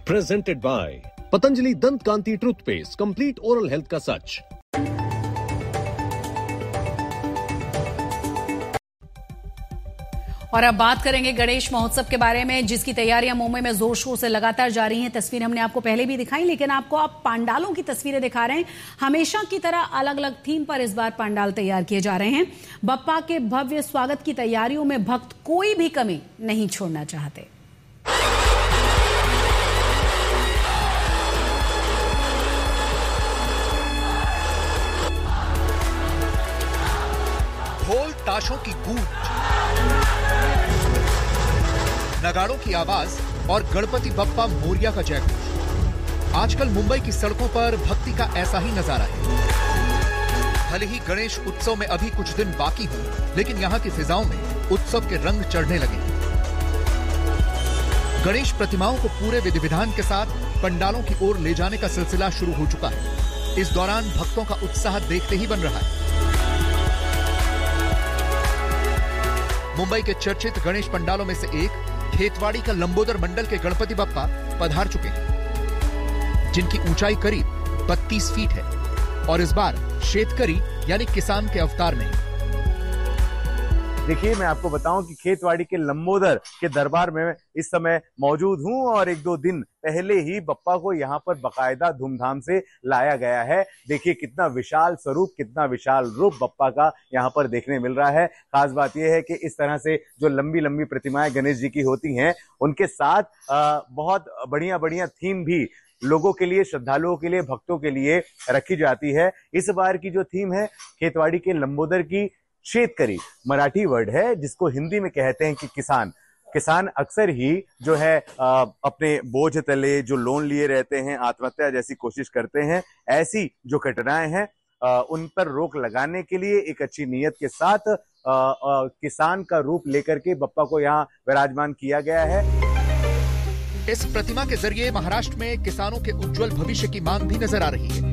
Presented by Patanjali दंत कांति toothpaste, complete oral health का सच। और अब बात करेंगे गणेश महोत्सव के बारे में, जिसकी तैयारियां मुंबई में जोर शोर से लगातार जारी हैं। तस्वीर हमने आपको पहले भी दिखाई, लेकिन आपको आप पंडालों की तस्वीरें दिखा रहे हैं। हमेशा की तरह अलग अलग थीम पर इस बार पंडाल तैयार किए जा रहे हैं। बप्पा के भव्य स्वागत की तैयारियों में भक्त कोई भी कमी नहीं छोड़ना चाहते। ढोल ताशों की गूंज, नगाड़ों की आवाज और गणपति बप्पा मोरिया का जयघोष। आजकल मुंबई की सड़कों पर भक्ति का ऐसा ही नजारा है। भले ही गणेश उत्सव में अभी कुछ दिन बाकी हो, लेकिन यहाँ की फिजाओं में उत्सव के रंग चढ़ने लगे हैं। गणेश प्रतिमाओं को पूरे विधि विधान के साथ पंडालों की ओर ले जाने का सिलसिला शुरू हो चुका है। इस दौरान भक्तों का उत्साह देखते ही बन रहा है। मुंबई के चर्चित गणेश पंडालों में से एक खेतवाड़ी का लंबोदर मंडल के गणपति बप्पा पधार चुके हैं, जिनकी ऊंचाई करीब 32 फीट है और इस बार शेतकरी यानी किसान के अवतार में है। देखिए, मैं आपको बताऊं कि खेतवाड़ी के लंबोदर के दरबार में इस समय मौजूद हूं और एक दो दिन पहले ही बप्पा को यहां पर बकायदा धूमधाम से लाया गया है। देखिए कितना विशाल स्वरूप, कितना विशाल रूप बप्पा का यहां पर देखने मिल रहा है। खास बात यह है कि इस तरह से जो लंबी लंबी प्रतिमाएं गणेश जी की होती हैं, उनके साथ बहुत बढ़िया बढ़िया थीम भी लोगों के लिए, श्रद्धालुओं के लिए, भक्तों के लिए रखी जाती है। इस बार की जो थीम है खेतवाड़ी के लंबोदर की शेतकरी मराठी वर्ड है, जिसको हिंदी में कहते हैं कि किसान। किसान अक्सर ही जो है अपने बोझ तले जो लोन लिए रहते हैं, आत्महत्या जैसी कोशिश करते हैं। ऐसी जो घटनाएं हैं उन पर रोक लगाने के लिए एक अच्छी नीयत के साथ किसान का रूप लेकर के बप्पा को यहाँ विराजमान किया गया है। इस प्रतिमा के जरिए महाराष्ट्र में किसानों के उज्जवल भविष्य की मांग भी नजर आ रही है।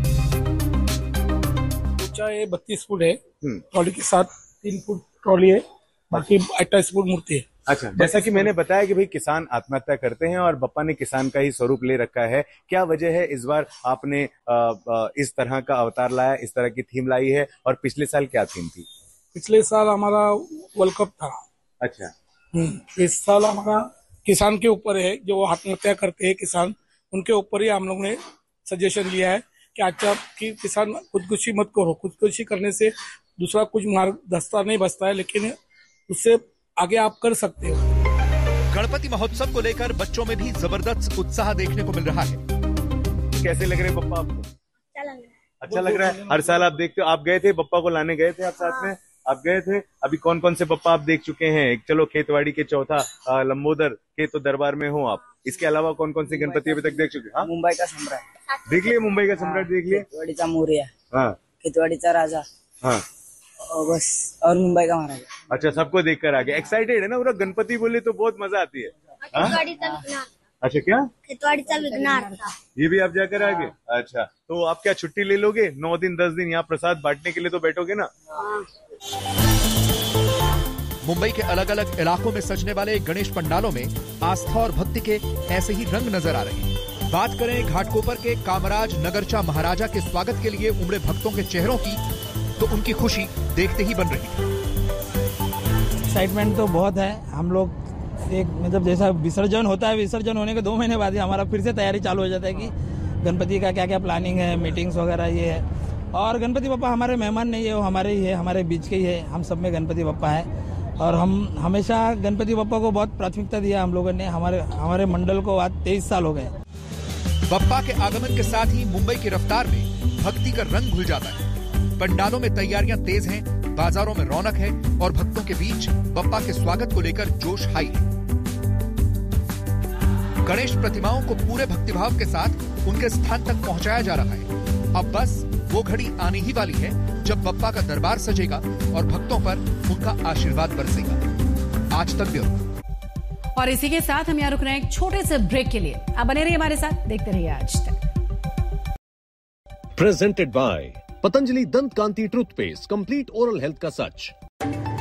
ऊंचाई 32 फुट है, ट्रॉली के साथ 3 फुट ट्रॉली है, बाकी 28 फुट मूर्ति है। अच्छा, जैसा कि मैंने बताया कि भाई किसान आत्महत्या करते हैं और बप्पा ने किसान का ही स्वरूप ले रखा है। क्या वजह है इस बार आपने इस तरह का अवतार लाया, इस तरह की थीम लाई है? और पिछले साल क्या थीम थी? पिछले साल हमारा वर्ल्ड कप था। अच्छा। इस साल हमारा किसान के ऊपर है, जो आत्महत्या करते हैं किसान, उनके ऊपर ही हम लोग ने सजेशन लिया है कि अच्छा कि किसान खुदकुशी मत करो। खुदकुशी करने से दूसरा कुछ मार्ग रास्ता नहीं बचता है, लेकिन उससे आगे आप कर सकते हो। गणपति महोत्सव को लेकर बच्चों में भी जबरदस्त उत्साह देखने को मिल रहा है। कैसे लग रहे हैं बप्पा आपको? अच्छा लग रहा है। हर साल आप देखते हो, आप गए थे बप्पा को लाने, गए थे आप साथ में? आप गए थे। अभी कौन कौन से बप्पा आप देख चुके हैं? चलो, खेतवाड़ी के चौथा लंबोदर के तो दरबार में हो आप। इसके अलावा कौन कौन से गणपति अभी तक देख चुके हैं? मुंबई का सम्राट देख लिए, मुंबई का सम्राट देख लिए, खेतवाड़ीचा मोरया, हाँ, खेतवाड़ीचा राजा, हाँ, और बस, और मुंबई का महाराजा। अच्छा, सबको देखकर आ गए। एक्साइटेड है ना पूरा? गणपति बोले तो बहुत मजा आती है। अच्छा, क्या खेतवाड़ीचा विघ्नार, ये भी आप जाकर आ गए? अच्छा, तो आप क्या छुट्टी ले लोगे? 9 दिन 10 दिन यहाँ प्रसाद बांटने के लिए तो बैठोगे ना? मुंबई के अलग अलग इलाकों में सजने वाले गणेश पंडालों में आस्था और भक्ति के ऐसे ही रंग नजर आ रहे हैं। बात करें घाटकोपर के कामराज नगरचा महाराजा के स्वागत के लिए उमड़े भक्तों के चेहरों की, तो उनकी खुशी देखते ही बन रही है। एक्साइटमेंट तो बहुत है। हम लोग एक मतलब जैसा विसर्जन होता है, विसर्जन होने के 2 महीने बाद ही हमारा फिर से तैयारी चालू हो जाता है कि गणपति का क्या क्या प्लानिंग है, मीटिंग्स वगैरह ये है। और गणपति बप्पा हमारे मेहमान नहीं है, वो हमारे ही है, हमारे बीच के ही है। हम सब में गणपति बप्पा है और हम हमेशा गणपति बप्पा को बहुत प्राथमिकता दिया हम लोगों ने। हमारे मंडल को आज 23 साल हो गए। बप्पा के आगमन के साथ ही मुंबई की रफ्तार में भक्ति का रंग घुल जाता है। पंडालों में तैयारियां तेज हैं, बाजारों में रौनक है और भक्तों के बीच बप्पा के स्वागत को लेकर जोश हाई है। गणेश प्रतिमाओं को पूरे भक्तिभाव के साथ उनके स्थान तक पहुंचाया जा रहा है। अब बस वो घड़ी आने ही वाली है जब बप्पा का दरबार सजेगा और भक्तों पर उनका आशीर्वाद बरसेगा। आज तक ब्यूरो। और इसी के साथ हम यहाँ रुक रहे हैं एक छोटे से ब्रेक के लिए। आप बने रहिए हमारे साथ, देखते रहिए आज तक। प्रेजेंटेड बाय पतंजलि दंत कांति टूथपेस्ट, कंप्लीट ओरल हेल्थ का सच।